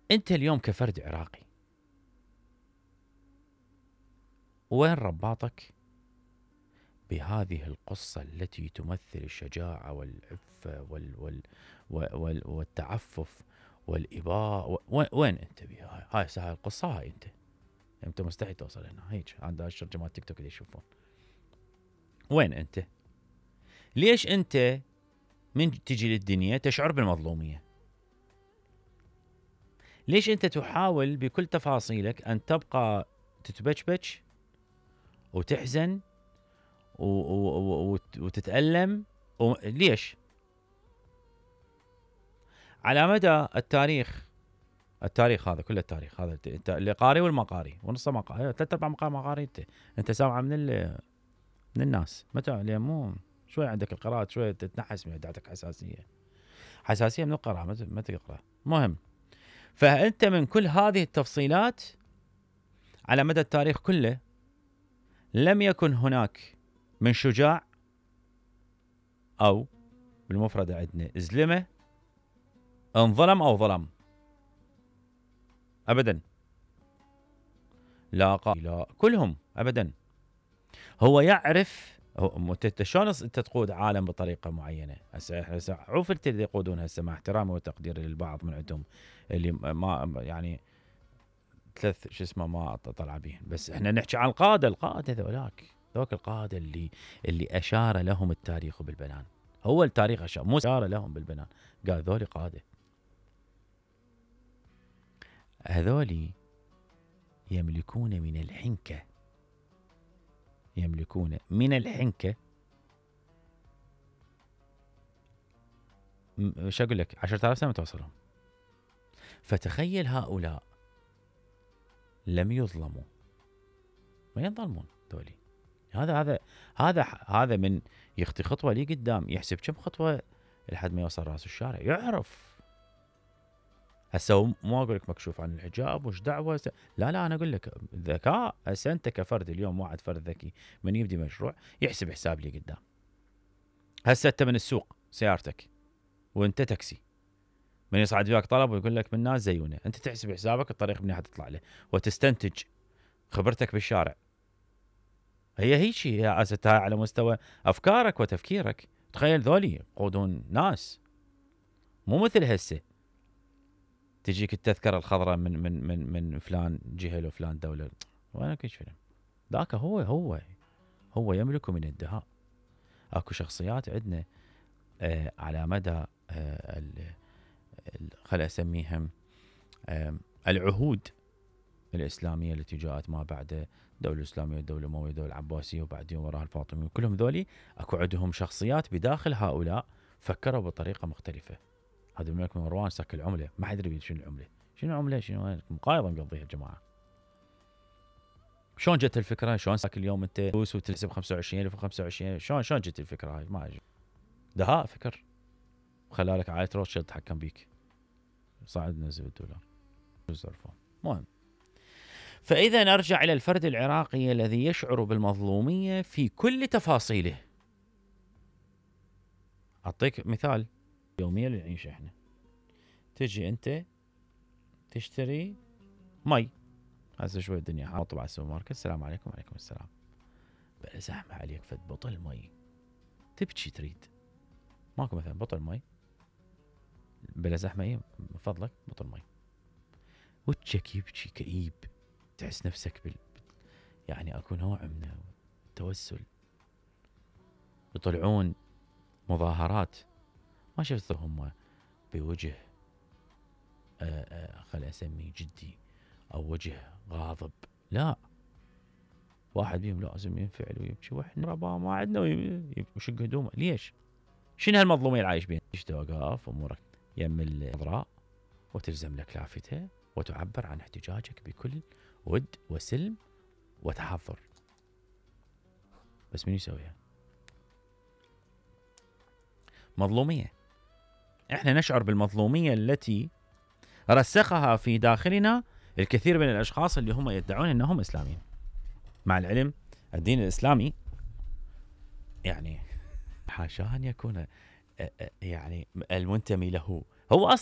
أنت اليوم كفرد عراقي وين رباطك بهذه القصة التي تمثل الشجاعة والعفة والتعفف والإباء؟ وين أنت بها؟ هاي القصة، هاي أنت مستحيل توصل هنا. هيك عند هالشر جماعة تيك توك اللي يشوفون. وين أنت؟ ليش أنت من تجي للدنيا تشعر بالمظلومية؟ ليش أنت تحاول بكل تفاصيلك أن تبقى تتبجبج وتحزن وتتألم؟ ليش؟ على مدى التاريخ هذا كله، التاريخ هذا اللي قاري والما قاري ونصه ما قاري، 3/4 ما قاري، انت سامع من الناس متى؟ ليه مو شوي عندك القراءة شوي تتنحس من عندك حساسية من القراءة ما تقرأ. مهم، فأنت من كل هذه التفصيلات على مدى التاريخ كله لم يكن هناك من شجاع أو بالمفردة عندنا زلمة انظلم أو ظلم أبدا، لا كلهم أبدا. هو يعرف شلون انت تقود عالم بطريقه معينه. هسه عوف اللي يقودون هسه، مع احترامي وتقديري للبعض من عندهم اللي ما يعني ثلاث ما طلع بهم، بس احنا نحكي عن القاده ذوك القاده اللي اشار لهم التاريخ بالبنان. هو التاريخ اشار، مو اشار لهم بالبنان، قال ذولي قاده. هذولي يملكون من الحنكه مش اقول لك 10,000 سنه توصلهم. فتخيل هؤلاء لم يظلموا، ما ينظلمون ذولي. هذا من يخطي خطوه لي قدام يحسب كم خطوه لحد ما يوصل راس الشارع، يعرف. هسه مو اقول لك مكشوف عن الحجاب وش دعوه، لا انا اقول لك ذكاء. هسه انت كفرد اليوم، واحد فرد ذكي من يبدي مشروع يحسب حساب لي قدام. هسه انت من السوق سيارتك وانت تاكسي، من يصعد فيك طلب ويقول لك من ناس زيونه، انت تحسب حسابك الطريق منين حتطلع له وتستنتج خبرتك بالشارع. هي هيجي هي اساسها على مستوى افكارك وتفكيرك. تخيل ذولي يقودون ناس، مو مثل هسه تجيك التذكره الخضراء من فلان جهه وفلان دوله. وينك ايش فيلم ذاك؟ هو يملك من الدهاء. اكو شخصيات عندنا على مدى خل اسميهم العهود الاسلاميه التي جاءت ما بعد الدوله الاسلاميه، الدوله الامويه، الدوله العباسيه، وبعدين وراها الفاطميه، كلهم ذولي اكو عندهم شخصيات بداخل هؤلاء فكروا بطريقه مختلفه. هذا الملك مروان سك العمله، ما حد يدري شنو العمله، شنو مقايضه مقضيها الجماعه. شلون جت الفكره؟ شلون ساك اليوم انت فلوس وتلزم 25,000 و25,000؟ شلون جت الفكره هاي؟ ما أجي. دهاء فكر، خلالك عائله روتشيلد تحكم بيك، صعد نزل الدولار الزرفون. مهم، فإذا نرجع إلى الفرد العراقي الذي يشعر بالمظلومية في كل تفاصيله. أعطيك مثال يوميا اللي نعيش احنا. تجي أنت تشتري مي، هسه شوي الدنيا حاطة على السوبر ماركت، السلام عليكم. وعليكم السلام. بلا زحمة عليك فد بطل مي، تبكي تريد، ماكو مثلا بطل مي بلا زحمة، ايه من فضلك بطل مي، وجهك يبكي كئيب، تحس نفسك يعني اكو نوع من التوسل. يطلعون مظاهرات ما شفتهم بوجه خل اسميه جدي او وجه غاضب، لا، واحد بيهم لازم ينفعل ويبكي، واحنا ربا ما عندنا ويشق هدومه. ليش؟ شنو هالمظلوميه اللي عايش بين؟ توقف امورك يم الخضراء وتلزم لك لافتها وتعبر عن احتجاجك بكل ود وسلم وتحضر، بس من يسويها؟ مظلوميه. احنا نشعر بالمظلوميه التي رسخها في داخلنا الكثير من الاشخاص اللي هم يدعون انهم اسلاميين، مع العلم الدين الاسلامي يعني حاشا ان يكون يعني المنتمي له هو اصلا